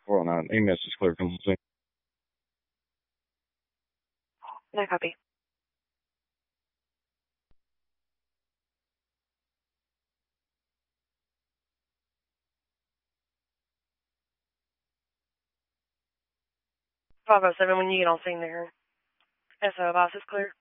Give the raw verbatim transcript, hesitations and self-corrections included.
four oh nine. A M S is clear. Come on. No copy. five oh seven, when you get on scene there. S O boss is clear.